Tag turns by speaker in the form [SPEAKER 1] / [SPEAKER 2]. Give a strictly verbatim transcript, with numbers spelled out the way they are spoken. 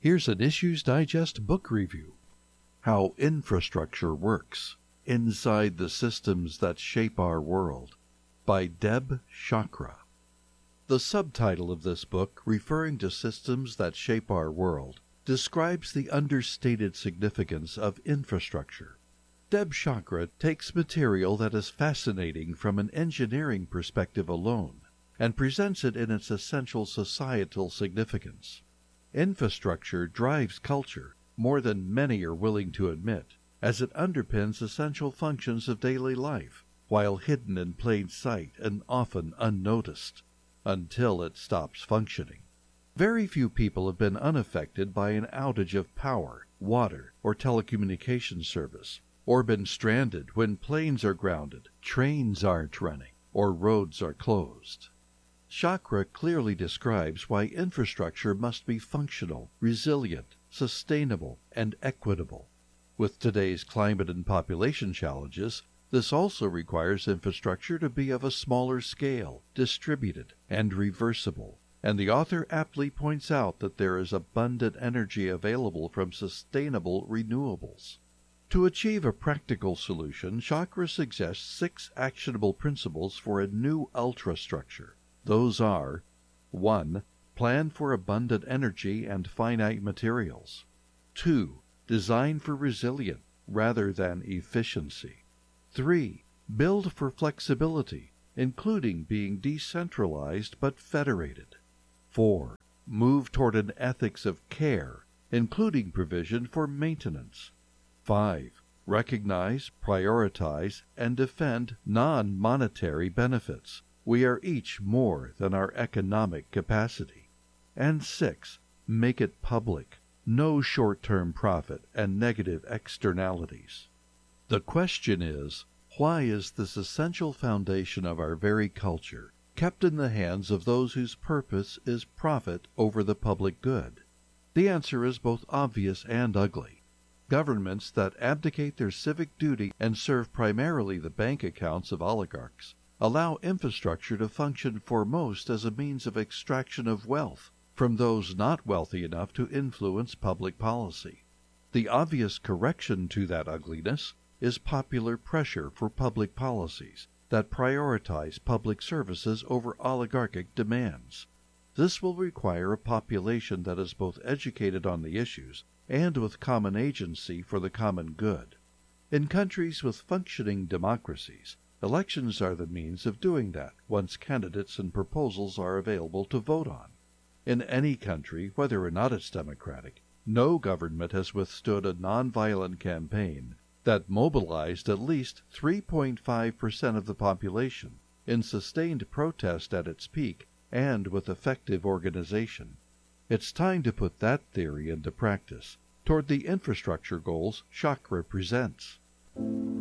[SPEAKER 1] Here's an Issues Digest book review. How Infrastructure Works, Inside the Systems That Shape Our World, by Deb Chakra. The subtitle of this book, referring to systems that shape our world, describes the understated significance of infrastructure. Deb Chakra takes material that is fascinating from an engineering perspective alone and presents it in its essential societal significance. Infrastructure drives culture more than many are willing to admit, as it underpins essential functions of daily life, while hidden in plain sight and often unnoticed, until it stops functioning. Very few people have been unaffected by an outage of power, water, or telecommunications service, or been stranded when planes are grounded, trains aren't running, or roads are closed. Chakra clearly describes why infrastructure must be functional, resilient, sustainable, and equitable. With today's climate and population challenges, this also requires infrastructure to be of a smaller scale, distributed, and reversible, and the author aptly points out that there is abundant energy available from sustainable renewables. To achieve a practical solution, Chakra suggests six actionable principles for a new ultrastructure. Those are: one. Plan for abundant energy and finite materials. two. Design for resilience rather than efficiency. three. Build for flexibility, including being decentralized but federated. four. Move toward an ethics of care, including provision for maintenance. five. Recognize, prioritize, and defend non-monetary benefits. We are each more than our economic capacity. And six. Make it public. No short-term profit and negative externalities. The question is, why is this essential foundation of our very culture kept in the hands of those whose purpose is profit over the public good? The answer is both obvious and ugly. Governments that abdicate their civic duty and serve primarily the bank accounts of oligarchs allow infrastructure to function foremost as a means of extraction of wealth from those not wealthy enough to influence public policy. The obvious correction to that ugliness is popular pressure for public policies that prioritize public services over oligarchic demands. This will require a population that is both educated on the issues and with common agency for the common good. In countries with functioning democracies, elections are the means of doing that once candidates and proposals are available to vote on. In any country, whether or not it's democratic, no government has withstood a nonviolent campaign that mobilized at least three point five percent of the population in sustained protest at its peak and with effective organization. It's time to put that theory into practice toward the infrastructure goals Chakra presents.